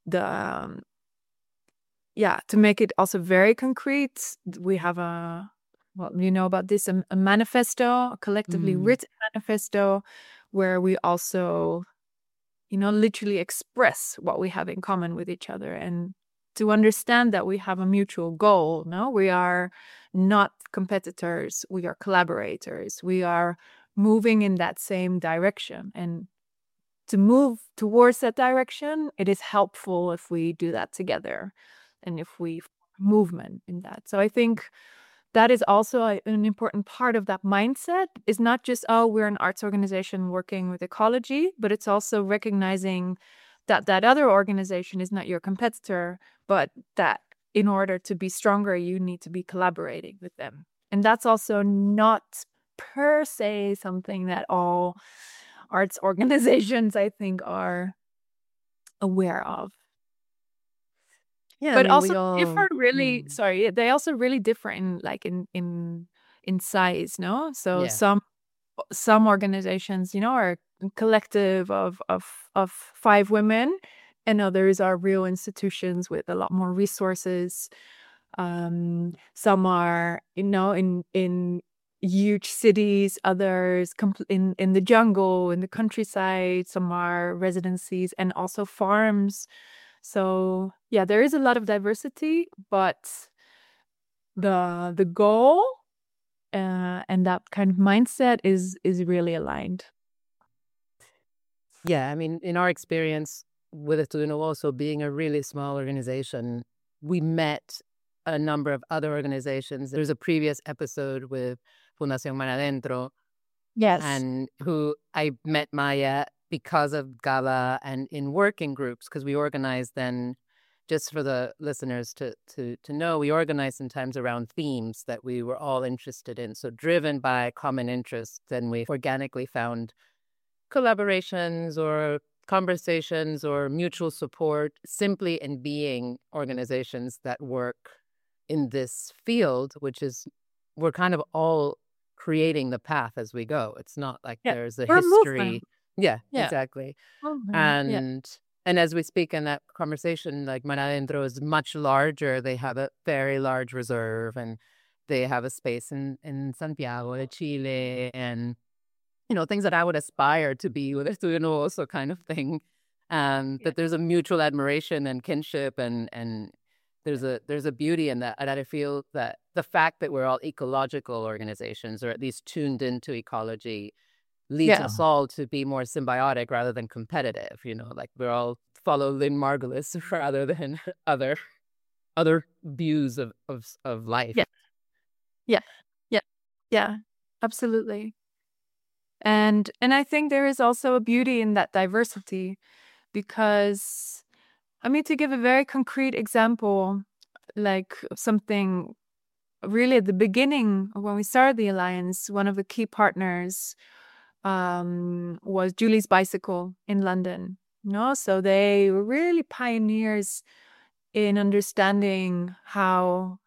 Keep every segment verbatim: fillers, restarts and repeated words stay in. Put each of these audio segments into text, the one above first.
the um, yeah, to make it also very concrete, we have a, well, you know about this, a, a manifesto, a collectively Mm. written manifesto, where we also, you know, literally express what we have in common with each other, and to understand that we have a mutual goal. No, we are not competitors, we are collaborators, we are moving in that same direction. And to move towards that direction, it is helpful if we do that together and if we movement in that. So I think that is also a, an important part of that mindset, is not just, oh, we're an arts organization working with ecology, but it's also recognizing that that other organization is not your competitor, but that in order to be stronger, you need to be collaborating with them. And that's also not per se something that all arts organizations, I think, are aware of. Yeah, I But mean, also we all. differ really, Mm. sorry, they also really differ in like in in in size, no? So Yeah. some some organizations, you know, are a collective of of of five women, and others are real institutions with a lot more resources. Um, some are, you know, in in huge cities, others compl- in in the jungle, in the countryside. Some are residencies and also farms. So yeah, there is a lot of diversity, but the the goal uh, and that kind of mindset is is really aligned. Yeah, I mean, in our experience with Estudio also being a really small organization, we met a number of other organizations. There's a previous episode with Fundación Mar Adentro, Yes. and who I met Maya because of Gala and in working groups, because we organized then, just for the listeners to, to, to know, we organized sometimes around themes that we were all interested in. So driven by common interests, then we organically found collaborations or conversations or mutual support simply in being organizations that work in this field, which is, we're kind of all creating the path as we go. It's not like Yeah. there's a We're a history. movement. Yeah, Yeah. exactly. Movement. Yeah. And and as we speak in that conversation, like Mar Adentro is much larger. They have a very large reserve, and they have a space in, in Santiago de Chile, and you know, things that I would aspire to be with Estudio Nuevo kind of thing. Um, Yeah. that there's a mutual admiration and kinship, and and there's a there's a beauty in that. And I feel that the fact that we're all ecological organizations, or at least tuned into ecology, leads Yeah. us all to be more symbiotic rather than competitive. You know, like we're all follow Lynn Margulis rather than other other views of of, of life. Yeah. Yeah. Yeah. Yeah. Absolutely. And and I think there is also a beauty in that diversity, because I mean, to give a very concrete example, like something really at the beginning when we started the alliance, one of the key partners um, was Julie's Bicycle in London. You know, so they were really pioneers in understanding how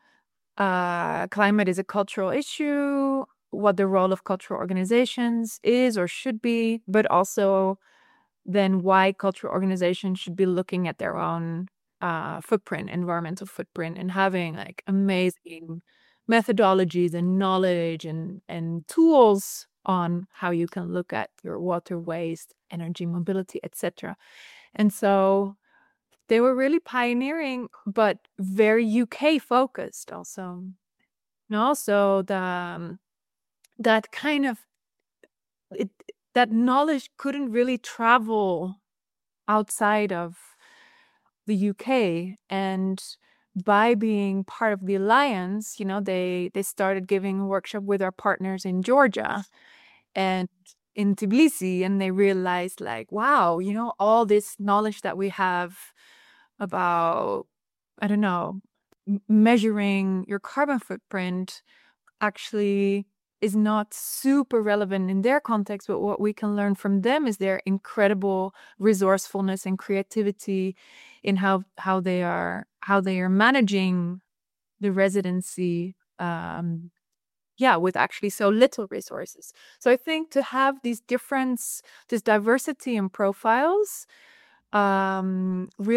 uh, climate is a cultural issue, what the role of cultural organizations is or should be, but also then why cultural organizations should be looking at their own uh, footprint, environmental footprint, and having like amazing methodologies and knowledge and, and tools on how you can look at your water waste, energy mobility, et cetera. And so they were really pioneering, but very U K focused also. And also the um, that kind of it, that knowledge couldn't really travel outside of the U K. And by being part of the alliance, you know, they they started giving a workshop with our partners in Georgia and in Tbilisi, and they realized like, wow, you know, all this knowledge that we have about, I don't know, m- measuring your carbon footprint actually is not super relevant in their context, but what we can learn from them is their incredible resourcefulness and creativity in how how they are how they are managing the residency um yeah, with actually so little resources. So I think to have these difference, this diversity in profiles, um really